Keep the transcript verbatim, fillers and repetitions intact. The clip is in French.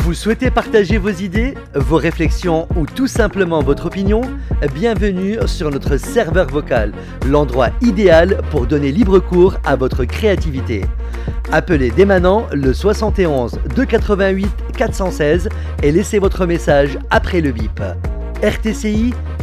Vous souhaitez partager vos idées, vos réflexions ou tout simplement votre opinion? Bienvenue sur notre serveur vocal, l'endroit idéal pour donner libre cours à votre créativité. Appelez dès maintenant le soixante et onze deux cent quatre-vingt-huit quatre cent seize et laissez votre message après le bip. R T C I